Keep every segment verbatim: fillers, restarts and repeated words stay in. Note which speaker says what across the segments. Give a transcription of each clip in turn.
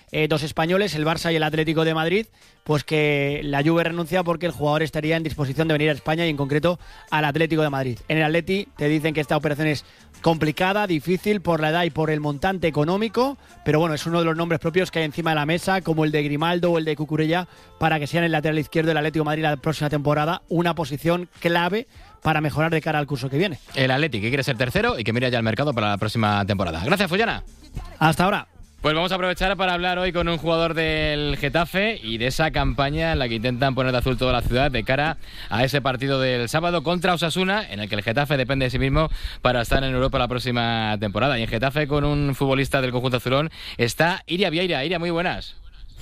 Speaker 1: eh, dos españoles, el Barça y el Atlético de Madrid, pues que la Juve renuncia porque el jugador estaría en disposición de venir a España y en concreto al Atlético de Madrid. En el Atleti te dicen que esta operación es complicada, difícil por la edad y por el montante económico, pero bueno, es uno de los nombres propios que hay encima de la mesa, como el de Grimaldo o el de Cucurella, para que sean el lateral izquierdo del Atlético de Madrid la próxima temporada, una posición clave para mejorar de cara al curso que viene.
Speaker 2: El Atleti, que quiere ser tercero y que mira ya al mercado para la próxima temporada. Gracias, Fullana.
Speaker 1: Hasta ahora.
Speaker 2: Pues vamos a aprovechar para hablar hoy con un jugador del Getafe y de esa campaña en la que intentan poner de azul toda la ciudad de cara a ese partido del sábado contra Osasuna, en el que el Getafe depende de sí mismo para estar en Europa la próxima temporada. Y en Getafe, con un futbolista del conjunto azulón, está Iria Vieira. Iria, muy buenas.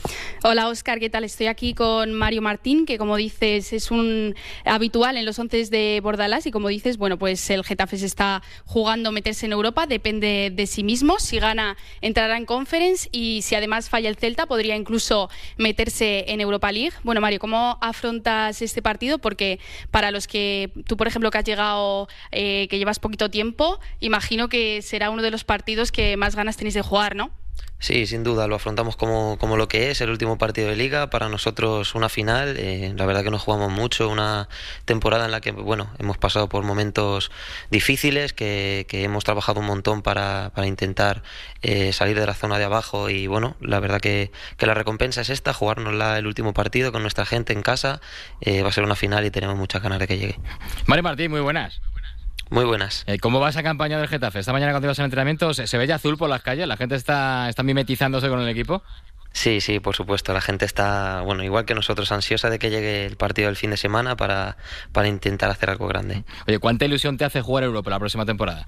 Speaker 3: Hola Óscar, ¿qué tal? Estoy aquí con Mario Martín, que como dices es un habitual en los once de Bordalás y como dices, bueno, pues el Getafe se está jugando meterse en Europa, depende de sí mismo, si gana entrará en Conference y si además falla el Celta podría incluso meterse en Europa League. Bueno Mario, ¿cómo afrontas este partido? Porque para los que tú por ejemplo que has llegado, eh, que llevas poquito tiempo, imagino que será uno de los partidos que más ganas tenéis de jugar, ¿no?
Speaker 4: Sí, sin duda, lo afrontamos como, como lo que es, el último partido de Liga, para nosotros una final, eh, la verdad que nos jugamos mucho, una temporada en la que, bueno, hemos pasado por momentos difíciles, que, que hemos trabajado un montón para, para intentar eh, salir de la zona de abajo y, bueno, la verdad que, que la recompensa es esta, jugárnosla el último partido con nuestra gente en casa, eh, va a ser una final y tenemos muchas ganas de que llegue.
Speaker 2: Mario Martín, muy buenas.
Speaker 4: Muy buenas.
Speaker 2: Eh, ¿Cómo va esa campaña del Getafe? Esta mañana cuando ibas al entrenamiento, ¿se, se ve ya azul por las calles? ¿La gente está, está mimetizándose con el equipo?
Speaker 4: Sí, sí, por supuesto. La gente está, bueno, igual que nosotros, ansiosa de que llegue el partido del fin de semana para, para intentar hacer algo grande.
Speaker 2: Oye, ¿cuánta ilusión te hace jugar Europa la próxima temporada?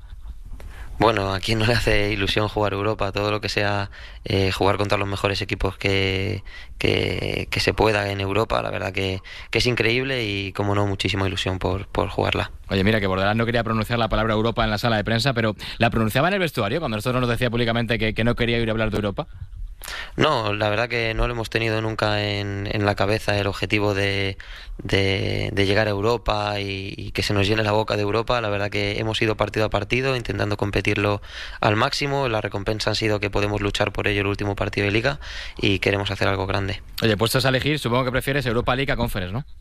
Speaker 4: Bueno, ¿a quién no le hace ilusión jugar Europa? Todo lo que sea eh, jugar contra los mejores equipos que, que, que se pueda en Europa, la verdad que, que es increíble y, como no, muchísima ilusión por, por jugarla.
Speaker 2: Oye, mira, que Bordalás no quería pronunciar la palabra Europa en la sala de prensa, pero ¿la pronunciaba en el vestuario cuando nosotros nos decía públicamente que, que no quería ir a hablar de Europa?
Speaker 4: No, la verdad que no lo hemos tenido nunca en, en la cabeza el objetivo de, de, de llegar a Europa y, y que se nos llene la boca de Europa. La verdad que hemos ido partido a partido intentando competirlo al máximo. La recompensa ha sido que podemos luchar por ello el último partido de Liga y queremos hacer algo grande.
Speaker 2: Oye, puestos a elegir, supongo que prefieres Europa League a Conference, ¿no?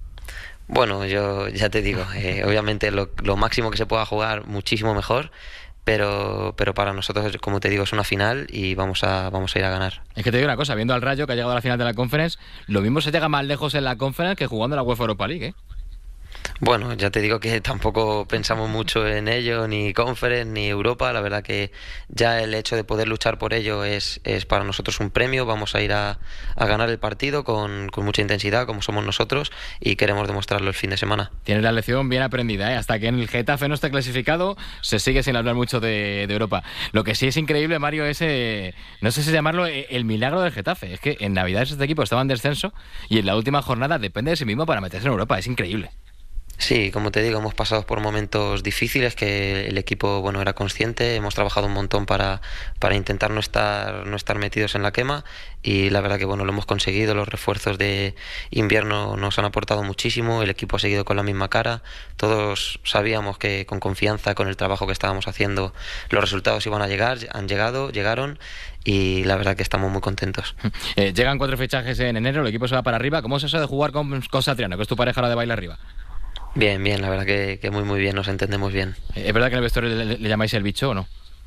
Speaker 4: Bueno, yo ya te digo, eh, obviamente lo, lo máximo que se pueda jugar, muchísimo mejor. Pero, pero para nosotros, como te digo, es una final y vamos a, vamos a ir a ganar.
Speaker 2: Es que te digo una cosa, viendo al Rayo que ha llegado a la final de la Conference, lo mismo se llega más lejos en la Conference que jugando en la UEFA Europa League, ¿eh?
Speaker 4: Bueno, ya te digo que tampoco pensamos mucho en ello, ni Conference, ni Europa. La verdad que ya el hecho de poder luchar por ello es, es para nosotros un premio. Vamos a ir a, a ganar el partido con, con mucha intensidad, como somos nosotros, y queremos demostrarlo el fin de semana.
Speaker 2: Tienes la lección bien aprendida, ¿eh? Hasta que en el Getafe no esté clasificado, se sigue sin hablar mucho de, de Europa. Lo que sí es increíble, Mario, es, eh, no sé si llamarlo eh, el milagro del Getafe. Es que en Navidades este equipo estaba en descenso y en la última jornada depende de sí mismo para meterse en Europa. Es increíble.
Speaker 4: Sí, como te digo, hemos pasado por momentos difíciles que el equipo, bueno, era consciente, hemos trabajado un montón para, para intentar no estar, no estar metidos en la quema y la verdad que, bueno, lo hemos conseguido. Los refuerzos de invierno nos han aportado muchísimo, el equipo ha seguido con la misma cara, todos sabíamos que con confianza, con el trabajo que estábamos haciendo, los resultados iban a llegar, han llegado, llegaron y la verdad que estamos muy contentos.
Speaker 2: Eh, llegan cuatro fichajes en enero, el equipo se va para arriba. ¿Cómo es eso de jugar con, con Satriano, que es tu pareja la de baile arriba?
Speaker 4: Bien, bien, la verdad que, que muy muy bien, nos entendemos bien.
Speaker 2: ¿Es verdad que en el vestuario le, le, le llamáis el bicho o no?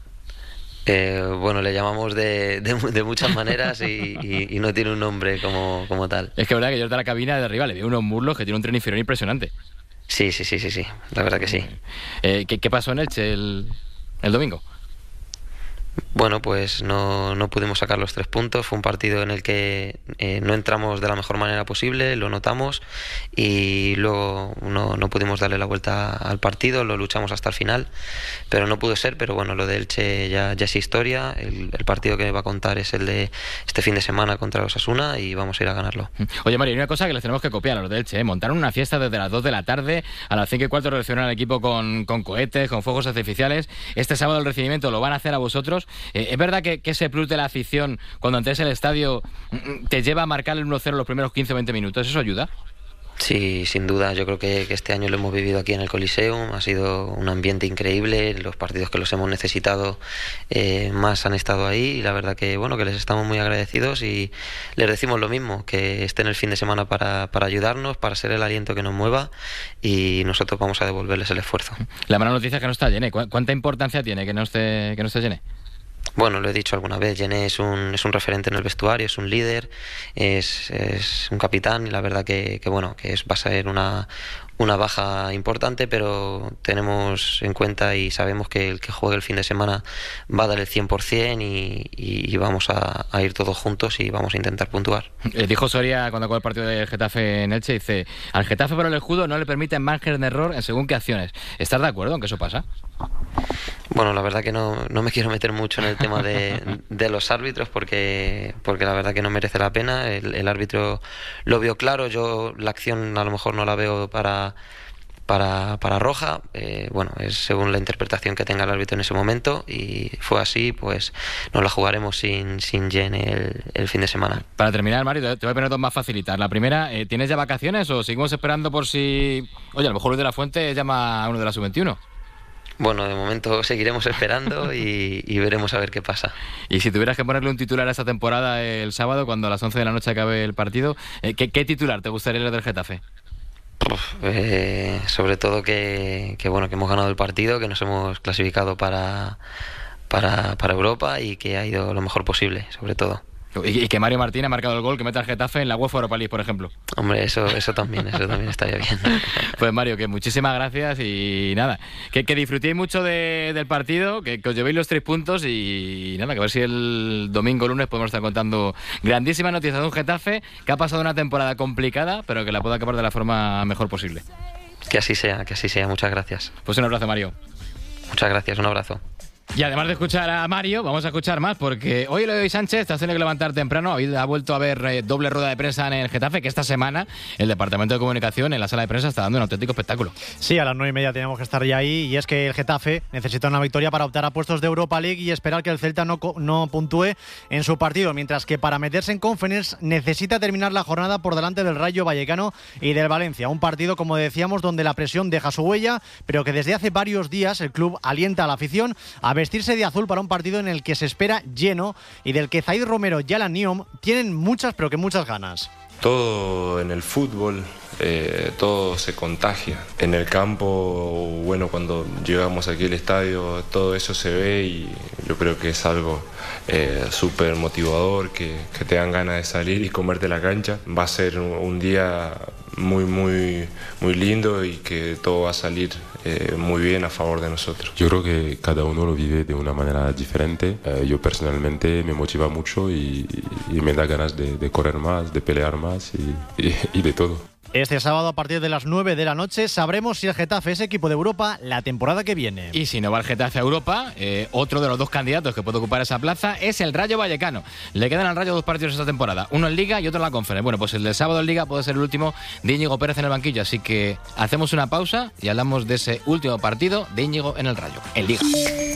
Speaker 4: Eh, bueno, le llamamos de, de, de muchas maneras y, y, y no tiene un nombre como, como tal.
Speaker 2: Es que es verdad que yo desde la cabina de arriba le veo unos muslos que tiene un tren inferior impresionante.
Speaker 4: Sí, sí, sí, sí, sí, la verdad que sí.
Speaker 2: Eh, ¿qué, ¿Qué pasó en Elche el, el domingo?
Speaker 4: Bueno, pues no, no pudimos sacar los tres puntos. Fue un partido en el que eh, no entramos de la mejor manera posible, lo notamos y luego no, no pudimos darle la vuelta al partido, lo luchamos hasta el final, pero no pudo ser. Pero bueno, lo de Elche ya, ya es historia. El, el partido que va a contar es el de este fin de semana contra los Osasuna y vamos a ir a ganarlo.
Speaker 2: Oye, Mario, hay una cosa que les tenemos que copiar a los de Elche, ¿eh? Montaron una fiesta desde las dos de la tarde, a las cinco y cuarto reaccionaron al equipo con, con cohetes, con fuegos artificiales. Este sábado el recibimiento lo van a hacer a vosotros. Eh, ¿Es verdad que, que ese plus de la afición, cuando entres al estadio, te lleva a marcar el uno cero los primeros quince o veinte minutos? ¿Eso ayuda?
Speaker 4: Sí, sin duda. Yo creo que, que este año lo hemos vivido aquí en el Coliseum. Ha sido un ambiente increíble. Los partidos que los hemos necesitado eh, más han estado ahí. Y la verdad que bueno que les estamos muy agradecidos y les decimos lo mismo, que estén el fin de semana para, para ayudarnos, para ser el aliento que nos mueva y nosotros vamos a devolverles el esfuerzo.
Speaker 2: La mala noticia es que no está Yene. ¿Cuánta importancia tiene que no esté, que no esté Yene?
Speaker 4: Bueno, lo he dicho alguna vez, Yene es un, es un referente en el vestuario, es un líder, es, es un capitán y la verdad que, que bueno, que es, va a ser una, una baja importante, pero tenemos en cuenta y sabemos que el que juegue el fin de semana va a dar el cien por ciento y, y, y vamos a, a ir todos juntos y vamos a intentar puntuar.
Speaker 2: Eh, dijo Soria cuando acabó el partido del Getafe en Elche, dice, al Getafe por el escudo no le permiten margen de error en según qué acciones. ¿Estás de acuerdo en que eso pasa?
Speaker 4: Bueno, la verdad que no, no me quiero meter mucho en el tema de, de los árbitros porque, porque la verdad que no merece la pena. El, el árbitro lo vio claro, yo la acción a lo mejor no la veo para, para, para roja. Eh, bueno, es según la interpretación que tenga el árbitro en ese momento y fue así, pues nos la jugaremos sin, sin Jen el, el fin de semana.
Speaker 2: Para terminar, Mario, te voy a poner dos más facilitas. La primera, eh, ¿tienes ya vacaciones o seguimos esperando por si... Oye, a lo mejor Luis de la Fuente llama a uno de la sub veintiuno?
Speaker 4: Bueno, de momento seguiremos esperando y, y veremos a ver qué pasa.
Speaker 2: Y si tuvieras que ponerle un titular a esta temporada el sábado, cuando a las once de la noche acabe el partido, eh, ¿qué, ¿qué titular te gustaría leer del Getafe?
Speaker 4: Uf, eh, sobre todo que, que bueno que hemos ganado el partido, que nos hemos clasificado para, para, para Europa y que ha ido lo mejor posible, sobre todo.
Speaker 2: Y, y que Mario Martín ha marcado el gol que mete al Getafe en la UEFA Europa League, por ejemplo.
Speaker 4: Hombre, eso eso también, eso también estaría bien.
Speaker 2: Pues Mario, que muchísimas gracias y nada, que, que disfrutéis mucho de, del partido, que, que os llevéis los tres puntos y nada, que a ver si el domingo o lunes podemos estar contando grandísimas noticias de un Getafe que ha pasado una temporada complicada, pero que la pueda acabar de la forma mejor posible.
Speaker 4: Que así sea, que así sea. Muchas gracias.
Speaker 2: Pues un abrazo, Mario.
Speaker 4: Muchas gracias, un abrazo.
Speaker 2: Y además de escuchar a Mario, vamos a escuchar más, porque hoy Eloy Sánchez te has tenido que levantar temprano, ha vuelto a ver eh, doble rueda de prensa en el Getafe, que esta semana el Departamento de Comunicación en la sala de prensa está dando un auténtico espectáculo.
Speaker 5: Sí, a las nueve y media tenemos que estar ya ahí, y es que el Getafe necesita una victoria para optar a puestos de Europa League y esperar que el Celta no, no puntúe en su partido, mientras que para meterse en Conference necesita terminar la jornada por delante del Rayo Vallecano y del Valencia, un partido, como decíamos, donde la presión deja su huella, pero que desde hace varios días el club alienta a la afición a vestirse de azul para un partido en el que se espera lleno y del que Zaid Romero y Alan Nyom tienen muchas, pero que muchas ganas.
Speaker 6: Todo en el fútbol, eh, todo se contagia. En el campo, bueno, cuando llegamos aquí al estadio, todo eso se ve y yo creo que es algo eh, súper motivador, que, que te dan ganas de salir y comerte la cancha. Va a ser un, un día muy, muy, muy lindo y que todo va a salir eh, muy bien a favor de nosotros.
Speaker 7: Yo creo que cada uno lo vive de una manera diferente. Eh, yo personalmente me motiva mucho y, y me da ganas de, de correr más, de pelear más y, y, y de todo.
Speaker 5: Este sábado a partir de las nueve de la noche sabremos si el Getafe es equipo de Europa la temporada que viene.
Speaker 2: Y si no va el Getafe a Europa, eh, otro de los dos candidatos que puede ocupar esa plaza es el Rayo Vallecano. Le quedan al Rayo dos partidos esta temporada, uno en Liga y otro en la Conference. Bueno, pues el del sábado en Liga puede ser el último de Íñigo Pérez en el banquillo, así que hacemos una pausa y hablamos de ese último partido de Íñigo en el Rayo, en Liga.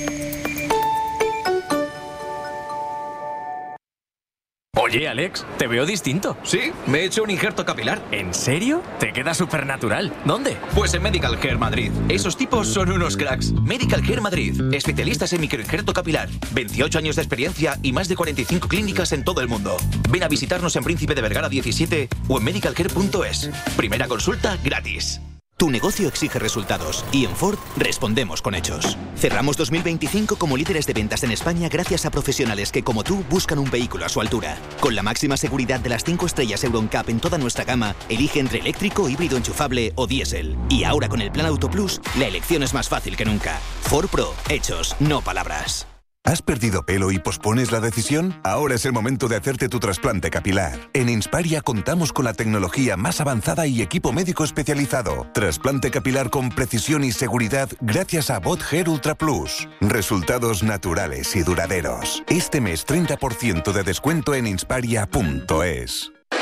Speaker 8: Oye, Alex, te veo distinto.
Speaker 9: Sí, me he hecho un injerto capilar.
Speaker 8: ¿En serio? Te queda súper natural. ¿Dónde?
Speaker 9: Pues en Medical Care Madrid. Esos tipos son unos cracks. Medical Care Madrid. Especialistas en microinjerto capilar. veintiocho años de experiencia y más de cuarenta y cinco clínicas en todo el mundo. Ven a visitarnos en Príncipe de Vergara diecisiete o en medicalcare punto es. Primera consulta gratis.
Speaker 10: Tu negocio exige resultados y en Ford respondemos con hechos. Cerramos dos mil veinticinco como líderes de ventas en España gracias a profesionales que, como tú, buscan un vehículo a su altura. Con la máxima seguridad de las cinco estrellas Euro N C A P en toda nuestra gama, elige entre eléctrico, híbrido enchufable o diésel. Y ahora con el Plan Auto Plus, la elección es más fácil que nunca. Ford Pro, hechos, no palabras.
Speaker 11: ¿Has perdido pelo y pospones la decisión? Ahora es el momento de hacerte tu trasplante capilar. En Insparia contamos con la tecnología más avanzada y equipo médico especializado. Trasplante capilar con precisión y seguridad gracias a Bot Hair Ultra Plus. Resultados naturales y duraderos. Este mes treinta por ciento de descuento en insparia punto es.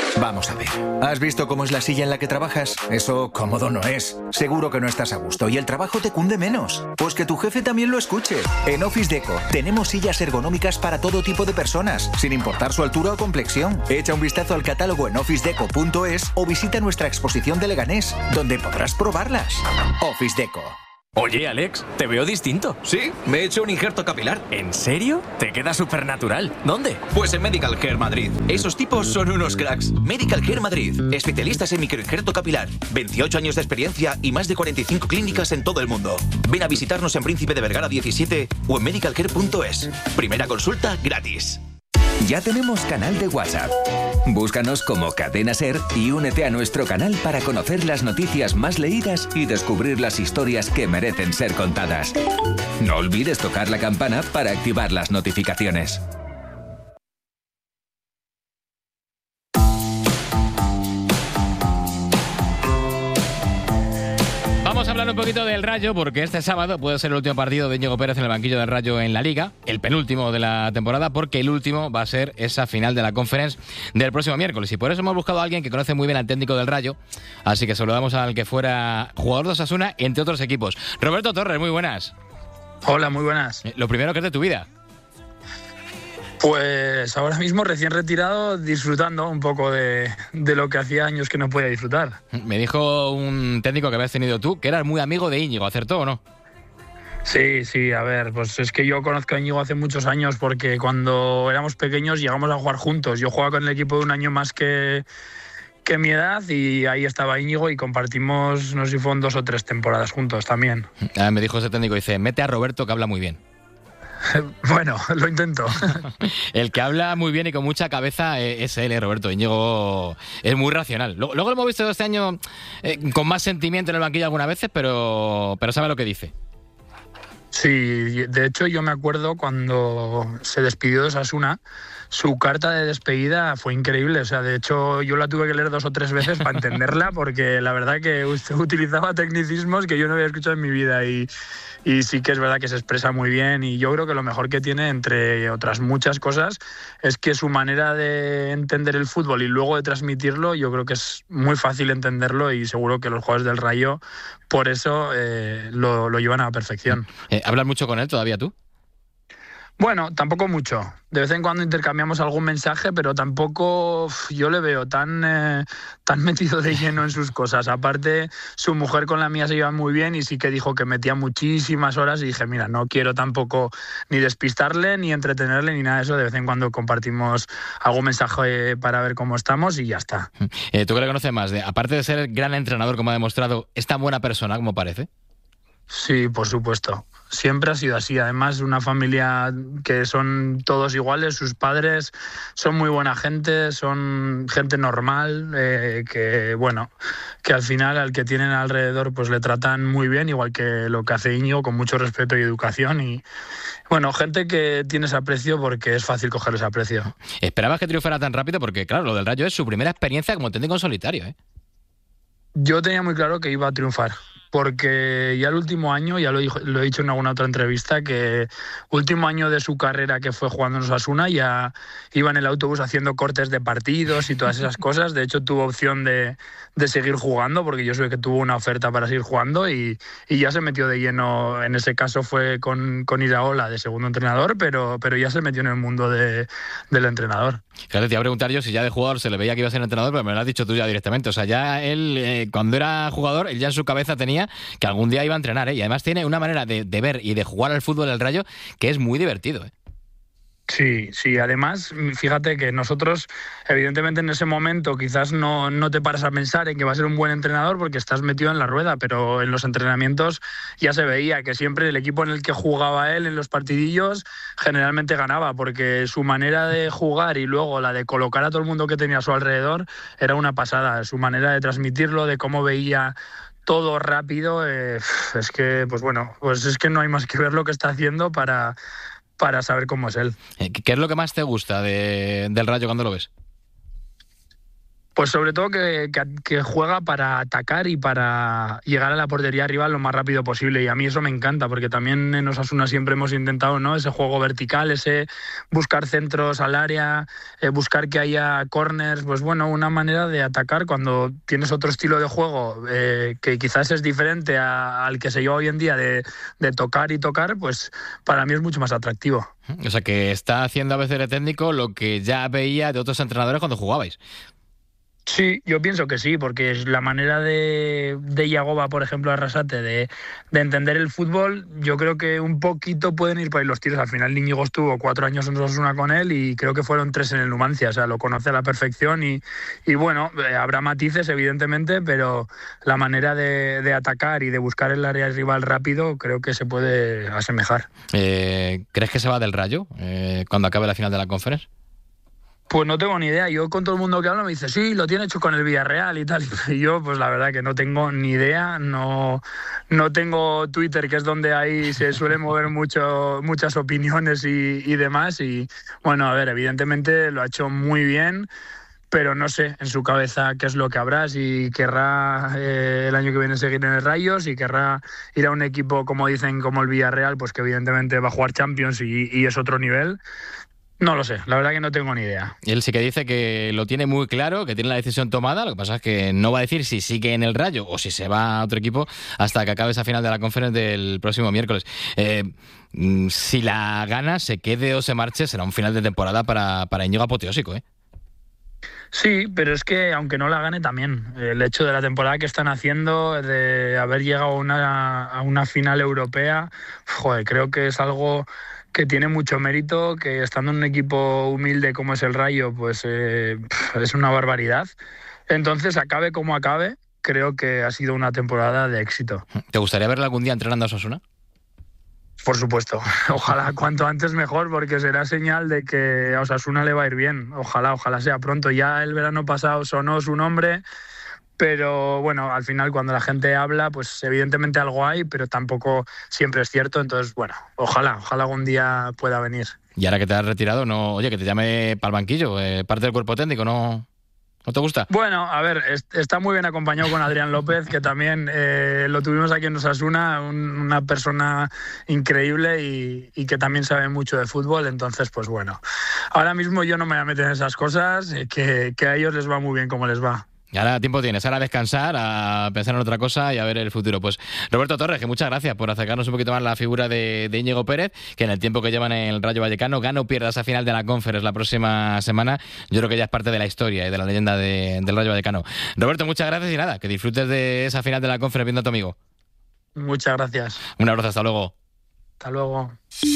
Speaker 12: Vamos a ver. ¿Has visto cómo es la silla en la que trabajas? Eso cómodo no es. Seguro que no estás a gusto y el trabajo te cunde menos. Pues que tu jefe también lo escuche. En Office Deco tenemos sillas ergonómicas para todo tipo de personas, sin importar su altura o complexión. Echa un vistazo al catálogo en office deco punto es o visita nuestra exposición de Leganés, donde podrás probarlas. Office Deco.
Speaker 8: Oye, Alex, te veo distinto.
Speaker 9: Sí, me he hecho un injerto capilar.
Speaker 8: ¿En serio? Te queda súper natural. ¿Dónde?
Speaker 9: Pues en Medical Care Madrid. Esos tipos son unos cracks. Medical Care Madrid. Especialistas en microinjerto capilar. veintiocho años de experiencia y más de cuarenta y cinco clínicas en todo el mundo. Ven a visitarnos en Príncipe de Vergara diecisiete o en medical care punto es. Primera consulta gratis.
Speaker 13: Ya tenemos canal de WhatsApp. Búscanos como Cadena Ser y únete a nuestro canal para conocer las noticias más leídas y descubrir las historias que merecen ser contadas. No olvides tocar la campana para activar las notificaciones.
Speaker 2: Vamos a hablar un poquito del Rayo, porque este sábado puede ser el último partido de Íñigo Pérez en el banquillo del Rayo en la Liga, el penúltimo de la temporada, porque el último va a ser esa final de la Conference del próximo miércoles. Y por eso hemos buscado a alguien que conoce muy bien al técnico del Rayo, así que saludamos al que fuera jugador de Osasuna, entre otros equipos. Roberto Torres, muy buenas.
Speaker 14: Hola, muy buenas.
Speaker 2: Lo primero que es de tu vida.
Speaker 14: Pues ahora mismo recién retirado, disfrutando un poco de, de lo que hacía años que no podía disfrutar.
Speaker 2: Me dijo un técnico que habías tenido tú que eras muy amigo de Íñigo, ¿acertó o no?
Speaker 14: Sí, sí, a ver, pues es que yo conozco a Íñigo hace muchos años porque cuando éramos pequeños llegamos a jugar juntos. Yo jugaba con el equipo de un año más que, que mi edad y ahí estaba Íñigo y compartimos, no sé si fueron dos o tres temporadas juntos también.
Speaker 2: Ah, me dijo ese técnico, dice, mete a Roberto que habla muy bien.
Speaker 14: Bueno, lo intento.
Speaker 2: El que habla muy bien y con mucha cabeza es él, ¿eh, Roberto? Íñigo es muy racional. Luego lo hemos visto este año eh, con más sentimiento en el banquillo algunas veces, pero, pero sabe lo que dice.
Speaker 14: Sí, de hecho yo me acuerdo cuando se despidió de Osasuna, su carta de despedida fue increíble. O sea, de hecho yo la tuve que leer dos o tres veces para entenderla, porque la verdad que usted utilizaba tecnicismos que yo no había escuchado en mi vida y, y sí que es verdad que se expresa muy bien, y yo creo que lo mejor que tiene, entre otras muchas cosas, es que su manera de entender el fútbol y luego de transmitirlo, yo creo que es muy fácil entenderlo, y seguro que los jugadores del Rayo por eso eh, lo, lo llevan a la perfección.
Speaker 2: Eh, ¿Hablas mucho con él todavía tú?
Speaker 14: Bueno, tampoco mucho. De vez en cuando intercambiamos algún mensaje, pero tampoco uf, yo le veo tan, eh, tan metido de lleno en sus cosas. Aparte, su mujer con la mía se llevan muy bien y sí que dijo que metía muchísimas horas y dije, mira, no quiero tampoco ni despistarle, ni entretenerle, ni nada de eso. De vez en cuando compartimos algún mensaje para ver cómo estamos y ya está.
Speaker 2: Eh, ¿Tú qué le conoces más? De, aparte de ser gran entrenador, como ha demostrado, ¿es tan buena persona como parece?
Speaker 14: Sí, por supuesto. Siempre ha sido así. Además, una familia que son todos iguales. Sus padres son muy buena gente, son gente normal, eh, que bueno, que al final al que tienen alrededor pues le tratan muy bien, igual que lo que hace Íñigo, con mucho respeto y educación. Y bueno, gente que tiene ese aprecio porque es fácil coger ese aprecio.
Speaker 2: ¿Esperabas que triunfara tan rápido? Porque claro, lo del Rayo es su primera experiencia como técnico en solitario, ¿eh?
Speaker 14: Yo tenía muy claro que iba a triunfar, porque ya el último año, ya lo, lo he dicho en alguna otra entrevista, que último año de su carrera que fue jugando en Osasuna, ya iba en el autobús haciendo cortes de partidos y todas esas cosas. De hecho, tuvo opción de, de seguir jugando, porque yo sé que tuvo una oferta para seguir jugando y, y ya se metió de lleno. En ese caso fue con, con Iraola de segundo entrenador, pero, pero ya se metió en el mundo de, del entrenador.
Speaker 2: Claro, te iba a preguntar yo si ya de jugador se le veía que iba a ser entrenador, pero me lo has dicho tú ya directamente. O sea, ya él, eh, cuando era jugador, él ya en su cabeza tenía que algún día iba a entrenar, ¿eh? Y además tiene una manera de, de ver y de jugar al fútbol del Rayo que es muy divertido, ¿eh?
Speaker 14: Sí, sí, además, fíjate que nosotros, evidentemente en ese momento quizás no, no te paras a pensar en que va a ser un buen entrenador porque estás metido en la rueda, pero en los entrenamientos ya se veía que siempre el equipo en el que jugaba él en los partidillos generalmente ganaba, porque su manera de jugar y luego la de colocar a todo el mundo que tenía a su alrededor era una pasada. Su manera de transmitirlo, de cómo veía todo rápido, eh, es que, pues bueno, pues es que no hay más que ver lo que está haciendo para... para saber cómo es él.
Speaker 2: ¿Qué es lo que más te gusta de, del Rayo cuando lo ves?
Speaker 14: Pues sobre todo que, que, que juega para atacar y para llegar a la portería rival lo más rápido posible, y a mí eso me encanta, porque también en Osasuna siempre hemos intentado, ¿no?, ese juego vertical, ese buscar centros al área, eh, buscar que haya corners, pues bueno, una manera de atacar cuando tienes otro estilo de juego eh, que quizás es diferente a, al que se lleva hoy en día de, de tocar y tocar, pues para mí es mucho más atractivo.
Speaker 2: O sea que está haciendo a veces de técnico lo que ya veía de otros entrenadores cuando jugabais.
Speaker 14: Sí, yo pienso que sí, porque es la manera de, de Yagoba, por ejemplo, Arrasate, de, de entender el fútbol. Yo creo que un poquito pueden ir por ahí los tiros. Al final Íñigo estuvo cuatro años en Osasuna con él y creo que fueron tres en el Numancia, o sea, lo conoce a la perfección y, y bueno, eh, habrá matices evidentemente, pero la manera de, de atacar y de buscar el área rival rápido creo que se puede asemejar.
Speaker 2: Eh, ¿Crees que se va del Rayo eh, cuando acabe la final de la Conference?
Speaker 14: Pues no tengo ni idea. Yo con todo el mundo que hablo me dice, sí, lo tiene hecho con el Villarreal y tal. Y yo, pues la verdad que no tengo ni idea. No, no tengo Twitter, que es donde ahí se suele mover mucho, muchas opiniones y, y demás. Y bueno, a ver, evidentemente lo ha hecho muy bien, pero no sé en su cabeza qué es lo que habrá, si querrá eh, el año que viene seguir en el Rayo, si querrá ir a un equipo, como dicen, como el Villarreal, pues que evidentemente va a jugar Champions y, y es otro nivel. No lo sé, la verdad que no tengo ni idea.
Speaker 2: Y él sí que dice que lo tiene muy claro, que tiene la decisión tomada, lo que pasa es que no va a decir si sigue en el Rayo o si se va a otro equipo hasta que acabe esa final de la Conference del próximo miércoles. Eh, si la gana, se quede o se marche, será un final de temporada para, para Íñigo apoteósico, ¿eh?
Speaker 14: Sí, pero es que aunque no la gane también, el hecho de la temporada que están haciendo, de haber llegado a una, a una final europea, joder, creo que es algo que tiene mucho mérito, que estando en un equipo humilde como es el Rayo, pues eh, es una barbaridad. Entonces, acabe como acabe, creo que ha sido una temporada de éxito.
Speaker 2: ¿Te gustaría verlo algún día entrenando a Osasuna?
Speaker 14: Por supuesto, ojalá cuanto antes mejor, porque será señal de que a Osasuna le va a ir bien. Ojalá, ojalá sea pronto. Ya el verano pasado sonó su nombre, pero bueno, al final cuando la gente habla, pues evidentemente algo hay, pero tampoco siempre es cierto. Entonces, bueno, ojalá, ojalá algún día pueda venir.
Speaker 2: Y ahora que te has retirado, no, oye, que te llame para el banquillo, eh, parte del cuerpo técnico, ¿no? ¿No te gusta?
Speaker 14: Bueno, a ver, está muy bien acompañado con Adrián López, que también eh, lo tuvimos aquí en Osasuna, un, una persona increíble y, y que también sabe mucho de fútbol. Entonces, pues bueno, ahora mismo yo no me voy a meter en esas cosas, eh, que, que a ellos les va muy bien como les va.
Speaker 2: Y ahora tiempo tienes, ahora a descansar, a pensar en otra cosa y a ver el futuro. Pues Roberto Torres, que muchas gracias por acercarnos un poquito más a la figura de, de Íñigo Pérez, que en el tiempo que llevan en el Rayo Vallecano, gana o pierda esa final de la Conference la próxima semana. Yo creo que ya es parte de la historia y de la leyenda de, del Rayo Vallecano. Roberto, muchas gracias y nada, que disfrutes de esa final de la Conference viendo a tu amigo.
Speaker 14: Muchas gracias.
Speaker 2: Un abrazo, hasta luego.
Speaker 14: Hasta luego.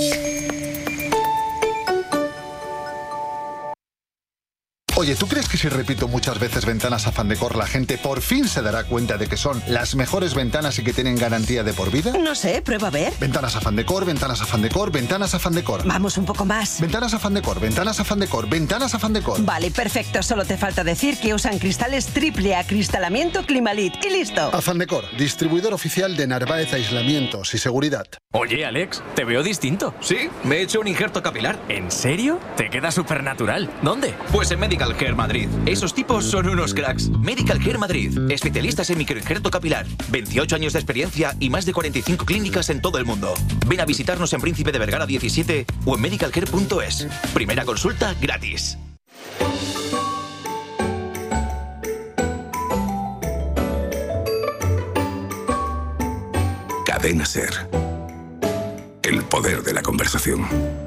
Speaker 15: Oye, ¿tú crees que si repito muchas veces ventanas Afán Decor, la gente por fin se dará cuenta de que son las mejores ventanas y que tienen garantía de por vida?
Speaker 16: No sé, prueba a ver.
Speaker 15: Ventanas Afán Decor, ventanas Afán Decor, ventanas Afán Decor.
Speaker 16: Vamos un poco más.
Speaker 15: Ventanas Afán Decor, ventanas Afán Decor, ventanas Afán Decor.
Speaker 16: Vale, perfecto. Solo te falta decir que usan cristales triple acristalamiento Climalit y listo.
Speaker 15: Afán Decor, distribuidor oficial de Narváez Aislamientos y Seguridad.
Speaker 8: Oye, Alex, te veo distinto.
Speaker 9: Sí, me he hecho un injerto capilar.
Speaker 8: ¿En serio? Te queda súper natural. ¿Dónde?
Speaker 9: Pues en Medical Care Madrid. Esos tipos son unos cracks. Medical Care Madrid. Especialistas en microinjerto capilar. veintiocho años de experiencia y más de cuarenta y cinco clínicas en todo el mundo. Ven a visitarnos en Príncipe de Vergara diecisiete o en medicalcare punto es. Primera consulta gratis.
Speaker 11: Cadena Ser. El poder de la conversación.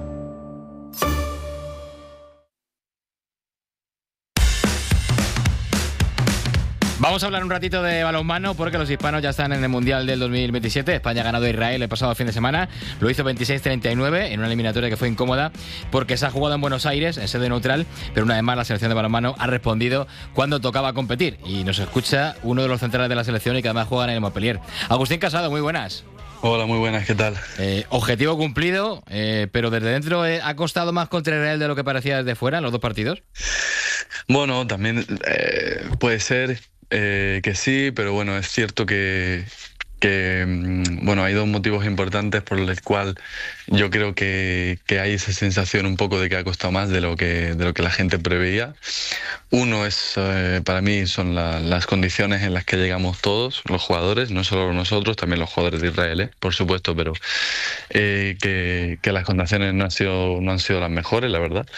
Speaker 2: Vamos a hablar un ratito de balonmano porque los hispanos ya están en el Mundial del dos mil veintisiete. España ha ganado a Israel el pasado fin de semana. Lo hizo veintiséis treinta y nueve en una eliminatoria que fue incómoda porque se ha jugado en Buenos Aires, en sede neutral, pero una vez más la selección de balonmano ha respondido cuando tocaba competir. Y nos escucha uno de los centrales de la selección y que además juegan en el Montpellier. Agustín Casado, muy buenas.
Speaker 17: Hola, muy buenas, ¿qué tal?
Speaker 2: Eh, objetivo cumplido, eh, pero desde dentro eh, ¿ha costado más contra Israel de lo que parecía desde fuera en los dos partidos?
Speaker 17: Bueno, también eh, puede ser eh, que sí, pero bueno, es cierto que, que bueno, hay dos motivos importantes por los cuales yo creo que, que hay esa sensación un poco de que ha costado más de lo que, de lo que la gente preveía. Uno es, eh, para mí, son la, las condiciones en las que llegamos todos, los jugadores, no solo nosotros, también los jugadores de Israel, ¿eh? por supuesto, pero eh, que, que las condiciones no han sido, no han sido las mejores, la verdad.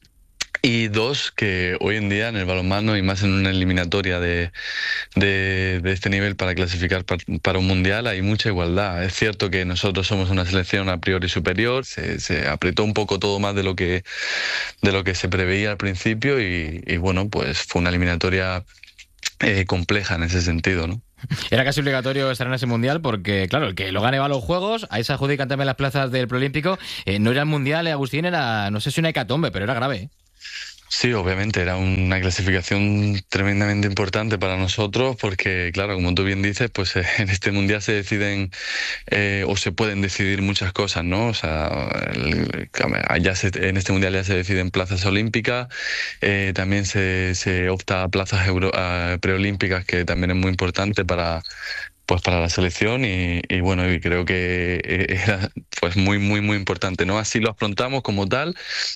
Speaker 17: Y dos, que hoy en día en el balonmano y más en una eliminatoria de, de, de este nivel para clasificar para, para un mundial hay mucha igualdad. Es cierto que nosotros somos una selección a priori superior, se, se apretó un poco todo más de lo que, de lo que se preveía al principio y, y bueno, pues fue una eliminatoria eh, compleja en ese sentido, ¿no?
Speaker 2: Era casi obligatorio estar en ese mundial porque, claro, el que lo gane va a los Juegos, ahí se adjudican también las plazas del Preolímpico. Eh, no era el mundial, eh, Agustín, era, no sé si una hecatombe, pero era grave, ¿eh?
Speaker 17: Sí, obviamente, era una clasificación tremendamente importante para nosotros porque, claro, como tú bien dices, pues eh, en este mundial se deciden eh, o se pueden decidir muchas cosas, ¿no? O sea, el, ya se, en este mundial ya se deciden plazas olímpicas, eh, también se, se opta a plazas euro, a preolímpicas, que también es muy importante para pues para la selección y, y bueno, y creo que era pues muy, muy, muy importante, ¿no? Así lo afrontamos como tal.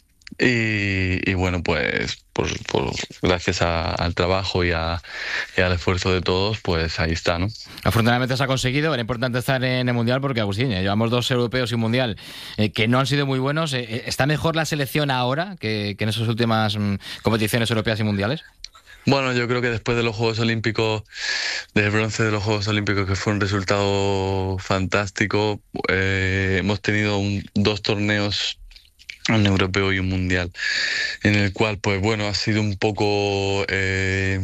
Speaker 17: Y, y bueno, pues por, por, gracias a, al trabajo y, a, y al esfuerzo de todos, pues ahí está, ¿no?
Speaker 2: Afortunadamente se ha conseguido, era importante estar en el Mundial porque, Agustín, eh, llevamos dos europeos y un Mundial eh, que no han sido muy buenos. Eh, ¿Está mejor la selección ahora que, que en esas últimas mm, competiciones europeas y mundiales?
Speaker 17: Bueno, yo creo que después de los Juegos Olímpicos, del bronce de los Juegos Olímpicos, que fue un resultado fantástico, eh, hemos tenido un, dos torneos, un europeo y un mundial, en el cual, pues bueno, ha sido un poco eh,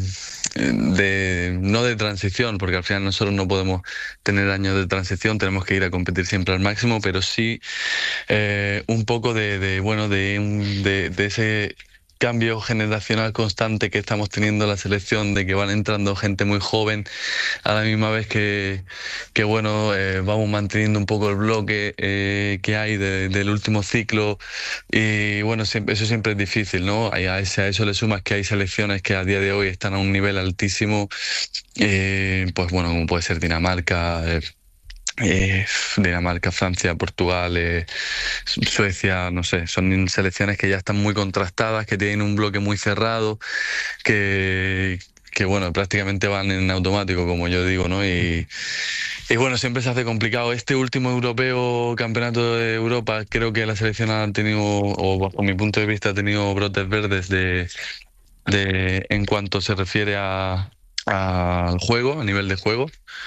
Speaker 17: de no de transición, porque al final nosotros no podemos tener años de transición, tenemos que ir a competir siempre al máximo, pero sí eh, un poco de, de bueno, de, de, de ese cambio generacional constante que estamos teniendo en la selección, de que van entrando gente muy joven a la misma vez que, que bueno, eh, vamos manteniendo un poco el bloque eh, que hay de, del último ciclo y bueno, siempre, eso siempre es difícil, ¿no? A, a, ese, a eso le sumas que hay selecciones que a día de hoy están a un nivel altísimo, eh, pues bueno, como puede ser Dinamarca, eh, Eh, Dinamarca, Francia, Portugal, eh, Suecia, no sé, son selecciones que ya están muy contrastadas, que tienen un bloque muy cerrado, que, que bueno, prácticamente van en automático, como yo digo, ¿no? Y, y bueno, siempre se hace complicado. Este último europeo, campeonato de Europa, creo que la selección ha tenido, o bajo mi punto de vista, ha tenido brotes verdes de, de en cuanto se refiere a al juego, a nivel de juego.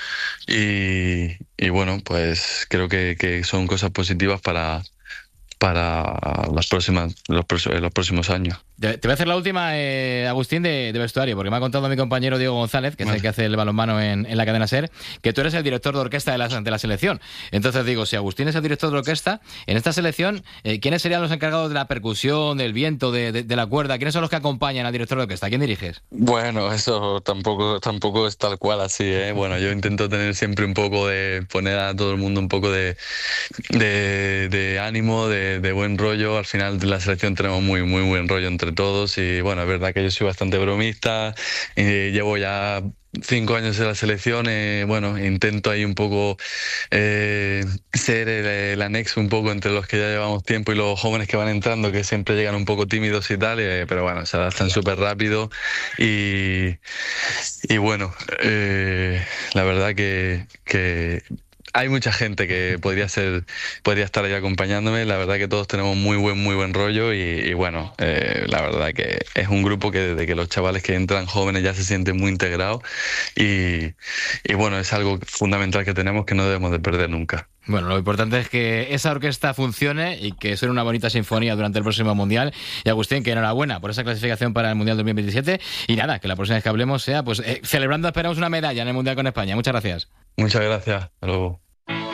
Speaker 17: Y, y bueno, pues creo que, que son cosas positivas para, para las próximas, los, los próximos años.
Speaker 2: Te voy a hacer la última, eh, Agustín, de, de vestuario, porque me ha contado mi compañero Diego González, que vale. es el que hace el balonmano en, en la cadena SER, que tú eres el director de orquesta de la, de la selección. Entonces digo, si Agustín es el director de orquesta, en esta selección, eh, ¿quiénes serían los encargados de la percusión, del viento, de, de, de la cuerda? ¿Quiénes son los que acompañan al director de orquesta? ¿Quién diriges?
Speaker 17: Bueno, eso tampoco, tampoco es tal cual así, ¿eh? Bueno, yo intento tener siempre un poco de, poner a todo el mundo un poco de, de, de ánimo, de, de buen rollo. Al final de la selección tenemos muy, muy buen rollo entre todos y bueno, es verdad que yo soy bastante bromista, eh, llevo ya cinco años en la selección, eh, bueno, intento ahí un poco eh, ser el, el anexo un poco entre los que ya llevamos tiempo y los jóvenes que van entrando, que siempre llegan un poco tímidos y tal, eh, pero bueno, se adaptan súper rápido y, y bueno, eh, la verdad que... que hay mucha gente que podría ser, podría estar ahí acompañándome. La verdad que todos tenemos muy buen, muy buen rollo y, y bueno, eh, la verdad que es un grupo que desde que los chavales que entran jóvenes ya se sienten muy integrados y, y bueno, es algo fundamental que tenemos que no debemos de perder nunca.
Speaker 2: Bueno, lo importante es que esa orquesta funcione y que suene una bonita sinfonía durante el próximo Mundial. Y Agustín, que enhorabuena por esa clasificación para el Mundial dos mil veintisiete. Y nada, que la próxima vez que hablemos sea pues eh, celebrando, esperamos una medalla en el Mundial con España. Muchas gracias.
Speaker 17: Muchas gracias. Hasta luego.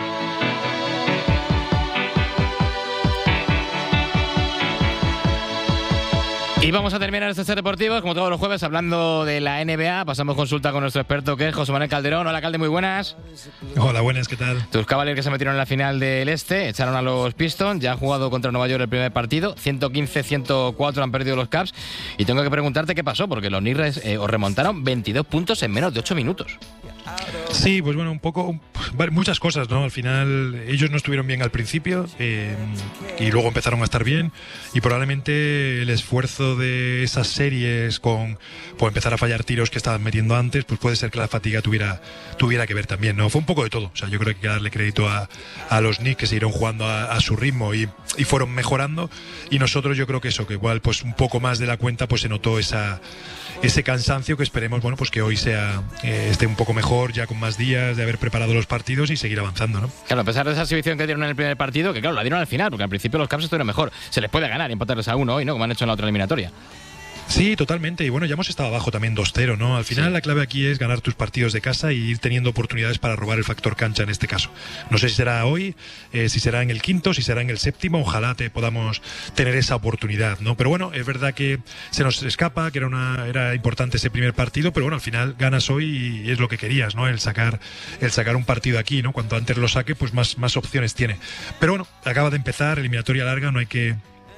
Speaker 2: Y vamos a terminar estos deportivos, como todos los jueves, hablando de la N B A. Pasamos consulta con nuestro experto, que es José Manuel Calderón. Hola, Calde, muy buenas.
Speaker 18: Hola, buenas, ¿qué tal?
Speaker 2: Tus Cavaliers que se metieron en la final del Este, echaron a los Pistons, ya han jugado contra Nueva York el primer partido, ciento quince a ciento cuatro han perdido los Cavs. Y tengo que preguntarte qué pasó, porque los Knicks eh, os remontaron veintidós puntos en menos de ocho minutos.
Speaker 18: Sí, pues bueno, un poco, un, muchas cosas, ¿no? Al final ellos no estuvieron bien al principio eh, y luego empezaron a estar bien y probablemente el esfuerzo de esas series con pues, empezar a fallar tiros que estaban metiendo antes, pues puede ser que la fatiga tuviera tuviera que ver también, ¿no? Fue un poco de todo, o sea, yo creo que hay que darle crédito a, a los Knicks que siguieron jugando a, a su ritmo y, y fueron mejorando y nosotros yo creo que eso, que igual pues un poco más de la cuenta pues se notó esa ese cansancio que esperemos, bueno, pues que hoy sea eh, esté un poco mejor, ya con más días de haber preparado los partidos y seguir avanzando, ¿no?
Speaker 2: Claro, a pesar de esa exhibición que dieron en el primer partido, que claro, la dieron al final, porque al principio los Cavs estuvieron mejor. Se les puede ganar y empatarles a uno hoy, ¿no? Como han hecho en la otra eliminatoria.
Speaker 18: Sí, totalmente. Y bueno, ya hemos estado abajo también dos cero, ¿no? Al final sí. La clave aquí es ganar tus partidos de casa y ir teniendo oportunidades para robar el factor cancha en este caso. No sé si será hoy, eh, si será en el quinto, si será en el séptimo. Ojalá te podamos tener esa oportunidad, ¿no? Pero bueno, es verdad que se nos escapa, que era una era importante ese primer partido, pero bueno, al final ganas hoy y es lo que querías, ¿no? El sacar el sacar un partido aquí, ¿no? Cuanto antes lo saque, pues más, más opciones tiene. Pero bueno, acaba de empezar, eliminatoria larga, no hay que...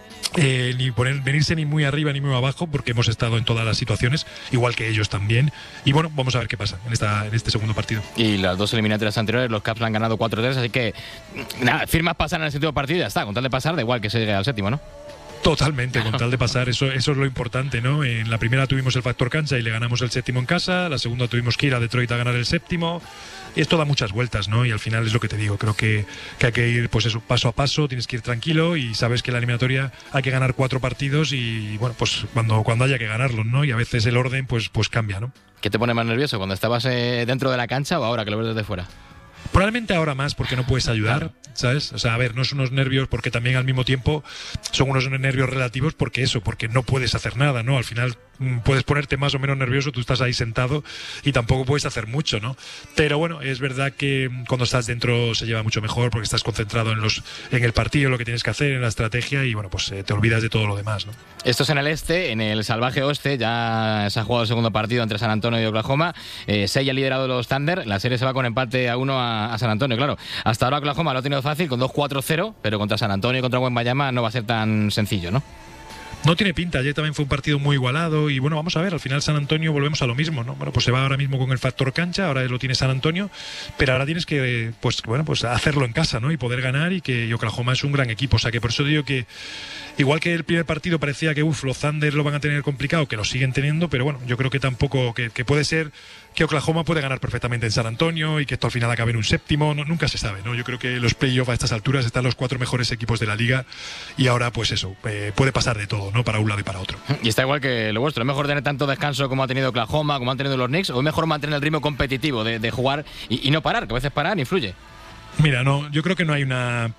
Speaker 18: Eh, ni poner, venirse ni muy arriba ni muy abajo porque hemos estado en todas las situaciones igual que ellos también y bueno, vamos a ver qué pasa en, esta, en este segundo partido.
Speaker 2: Y las dos eliminatorias anteriores los Caps la han ganado cuatro tres, así que nada, firmas pasar en el séptimo partido y ya está, con tal de pasar da igual que se llegue al séptimo, ¿no?
Speaker 18: Totalmente, con tal de pasar, eso, eso es lo importante, ¿no? En la primera tuvimos el factor cancha y le ganamos el séptimo en casa, la segunda tuvimos que ir a Detroit a ganar el séptimo. Esto da muchas vueltas, ¿no? Y al final es lo que te digo, creo que, que hay que ir pues eso, paso a paso, tienes que ir tranquilo y sabes que en la eliminatoria hay que ganar cuatro partidos y bueno, pues cuando, cuando haya que ganarlos, ¿no? Y a veces el orden pues, pues cambia, ¿no?
Speaker 2: ¿Qué te pone más nervioso, cuando estabas eh, dentro de la cancha o ahora que lo ves desde fuera?
Speaker 18: Probablemente ahora más porque no puedes ayudar, ¿sabes? O sea, a ver, no son unos nervios porque también al mismo tiempo son unos nervios relativos porque eso, porque no puedes hacer nada, ¿no? Al final mmm, puedes ponerte más o menos nervioso, tú estás ahí sentado y tampoco puedes hacer mucho, ¿no? Pero bueno, es verdad que cuando estás dentro se lleva mucho mejor porque estás concentrado en los en el partido, lo que tienes que hacer, en la estrategia y bueno, pues eh, te olvidas de todo lo demás, ¿no?
Speaker 2: Esto es en el este, en el salvaje oeste, ya se ha jugado el segundo partido entre San Antonio y Oklahoma, eh, se haya liderado los Thunder, la serie se va con empate a uno a, a San Antonio, claro. Hasta ahora Oklahoma lo ha tenido fácil con dos cuatro cero, pero contra San Antonio y contra Wembanyama no va a ser tan sencillo, ¿no?
Speaker 18: No tiene pinta, ayer también fue un partido muy igualado y bueno, vamos a ver, al final San Antonio volvemos a lo mismo, ¿no? Bueno, pues se va ahora mismo con el factor cancha, ahora lo tiene San Antonio, pero ahora tienes que, pues bueno, pues hacerlo en casa, ¿no? Y poder ganar y que y Oklahoma es un gran equipo, o sea que por eso digo que igual que el primer partido parecía que uf, los Thunder lo van a tener complicado, que lo siguen teniendo, pero bueno, yo creo que tampoco, que, que puede ser que Oklahoma puede ganar perfectamente en San Antonio y que esto al final acabe en un séptimo, no, nunca se sabe, ¿no? Yo creo que los playoffs a estas alturas están los cuatro mejores equipos de la liga y ahora pues eso, eh, puede pasar de todo, ¿no? Para un lado y para otro.
Speaker 2: Y está igual que lo vuestro, es mejor tener tanto descanso como ha tenido Oklahoma, como han tenido los Knicks, o es mejor mantener el ritmo competitivo de, de jugar y, y no parar, que a veces parar influye.
Speaker 18: Mira, no, yo creo que no hay una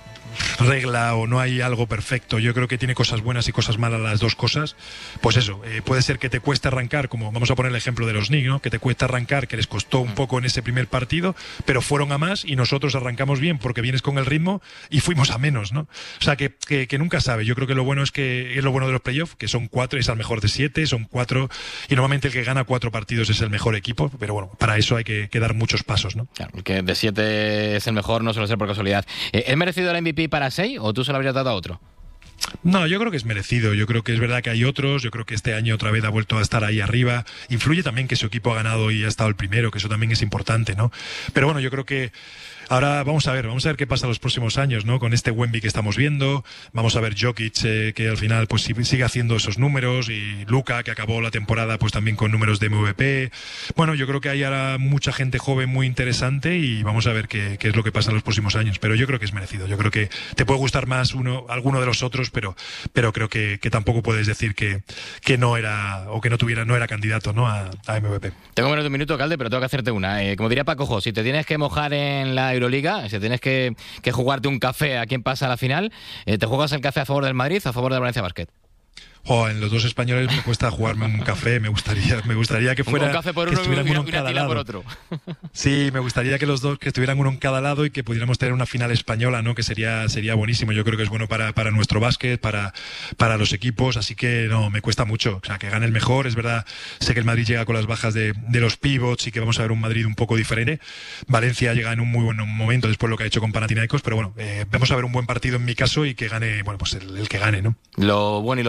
Speaker 18: regla o no hay algo perfecto. Yo creo que tiene cosas buenas y cosas malas las dos cosas. Pues eso, eh, puede ser que te cueste arrancar, como vamos a poner el ejemplo de los Knicks, ¿no? Que te cuesta arrancar, que les costó un poco en ese primer partido, pero fueron a más y nosotros arrancamos bien porque vienes con el ritmo y fuimos a menos, ¿no? O sea, que, que, que nunca sabe. Yo creo que lo bueno es que es lo bueno de los playoffs, que son cuatro, es al mejor de siete, son cuatro y normalmente el que gana cuatro partidos es el mejor equipo, pero bueno, para eso hay que, que dar muchos pasos, ¿no?
Speaker 2: Claro, el que de siete es el mejor no suele ser por casualidad. ¿Es merecido el M V P para seis o tú se lo habrías dado a otro?
Speaker 18: No, yo creo que es merecido, yo creo que es verdad que hay otros, yo creo que este año otra vez ha vuelto a estar ahí arriba, influye también que su equipo ha ganado y ha estado el primero, que eso también es importante, ¿no? Pero bueno, yo creo que ahora vamos a ver, vamos a ver qué pasa los próximos años, ¿no? Con este Wemby que estamos viendo, vamos a ver Jokic eh, que al final pues sigue haciendo esos números y Luka que acabó la temporada pues también con números de M V P. Bueno, yo creo que hay ahora mucha gente joven muy interesante y vamos a ver qué, qué es lo que pasa en los próximos años, pero yo creo que es merecido, yo creo que te puede gustar más uno, alguno de los otros, pero, pero creo que, que tampoco puedes decir que, que no era o que no tuviera, no era candidato, ¿no? a, a M V P.
Speaker 2: Tengo menos de un minuto, Calde, pero tengo que hacerte una. Eh, como diría Paco Jo, si te tienes que mojar en la Euroliga, si tienes que, que jugarte un café a quien pasa a la final, eh, ¿te juegas el café a favor del Madrid o a favor del Valencia Basket?
Speaker 18: Oh, en los dos españoles me cuesta jugarme un café, me gustaría, me gustaría que fuera
Speaker 2: un café por uno y una, una tila por otro.
Speaker 18: Sí, me gustaría que los dos que estuvieran uno en cada lado y que pudiéramos tener una final española, ¿no? Que sería sería buenísimo. Yo creo que es bueno para, para nuestro básquet, para, para los equipos, así que no, me cuesta mucho. O sea, que gane el mejor, es verdad, sé que el Madrid llega con las bajas de, de los pivots y que vamos a ver un Madrid un poco diferente. Valencia llega en un muy buen momento después de lo que ha hecho con Panathinaikos, pero bueno, eh, vamos a ver un buen partido en mi caso y que gane, bueno, pues el, el que gane, ¿no?
Speaker 2: Lo bueno y lo bonito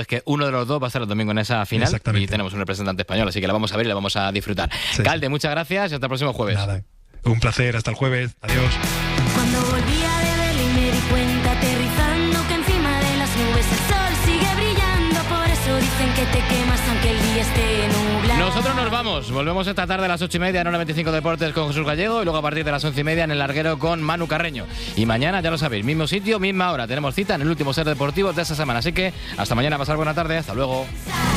Speaker 2: es que uno de los dos va a estar el domingo en esa final y tenemos un representante español, así que la vamos a ver y la vamos a disfrutar. Sí, Calde, sí. muchas gracias y hasta el próximo jueves.
Speaker 18: Nada, un placer, hasta el jueves. Adiós.
Speaker 19: Cuando volvía de Berlín me di cuenta, aterrizando, que encima de las nubes el sol sigue brillando. Por eso dicen que te quemas aunque el día esté nublado.
Speaker 2: Nosotros nos vamos, volvemos esta tarde a las ocho y media en hora veinticinco Deportes con Jesús Gallego y luego a partir de las once y media en El Larguero con Manu Carreño. Y mañana, ya lo sabéis, mismo sitio, misma hora, tenemos cita en el último Ser Deportivo de esta semana. Así que hasta mañana, pasar buena tarde, hasta luego.